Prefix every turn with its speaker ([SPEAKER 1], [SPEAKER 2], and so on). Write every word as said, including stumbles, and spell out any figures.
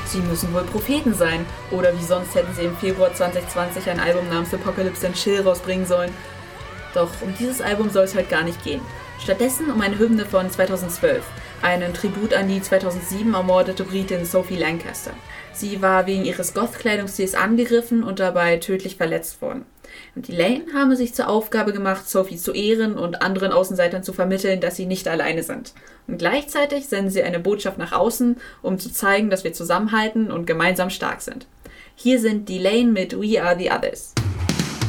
[SPEAKER 1] Sie müssen wohl Propheten sein. Oder wie sonst hätten sie im Februar zwanzig zwanzig ein Album namens Apocalypse and Chill rausbringen sollen. Doch um dieses Album soll es heute gar nicht gehen. Stattdessen um eine Hymne von zweitausendzwölf, einen Tribut an die zweitausendsieben ermordete Britin Sophie Lancaster. Sie war wegen ihres Goth-Kleidungsstils angegriffen und dabei tödlich verletzt worden. Und die Lane haben sich zur Aufgabe gemacht, Sophie zu ehren und anderen Außenseitern zu vermitteln, dass sie nicht alleine sind. Und gleichzeitig senden sie eine Botschaft nach außen, um zu zeigen, dass wir zusammenhalten und gemeinsam stark sind. Hier sind die Lane mit We Are the Others.